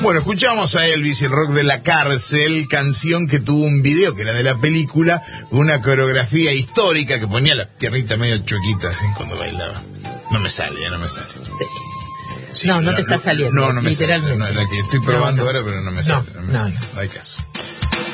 Bueno, escuchamos a Elvis y el rock de la cárcel, canción que tuvo un video que era de la película, una coreografía histórica que ponía la piernita medio chuequita así cuando bailaba. No me sale. Sí. Sí, no te está saliendo. No me literalmente. sale. No, la que estoy probando ahora, pero no me sale. No. No hay caso.